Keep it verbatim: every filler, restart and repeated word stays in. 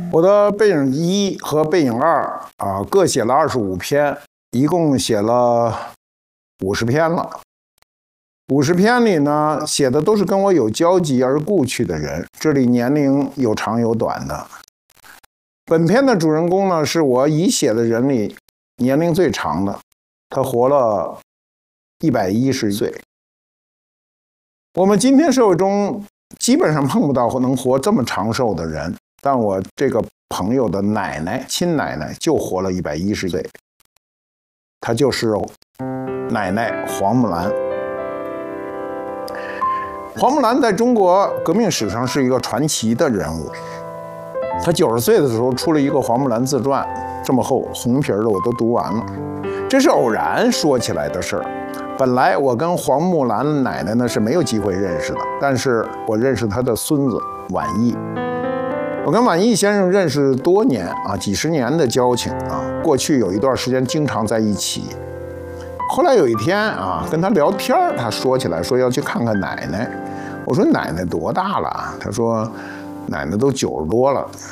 我的背影一和背影二啊，各写了二十五篇，一共写了五十篇了。五十篇里呢，写的都是跟我有交集而故去的人，这里年龄有长有短的。本片的主人公呢，是我已写的人里年龄最长的，他活了一百一十岁。我们今天社会中基本上碰不到能活这么长寿的人，但我这个朋友的奶奶，亲奶奶就活了一百一十岁，她就是奶奶黄木兰。黄木兰在中国革命史上是一个传奇的人物。她九十岁的时候出了一个《黄木兰自传》，这么厚，红皮的我都读完了。这是偶然说起来的事儿。本来我跟黄木兰奶奶呢是没有机会认识的，但是我认识她的孙子婉义。我跟婉义先生认识多年啊，几十年的交情啊，过去有一段时间经常在一起。后来有一天啊，跟他聊天，他说起来说要去看看奶奶。我说奶奶多大了？他说奶奶都九十多了。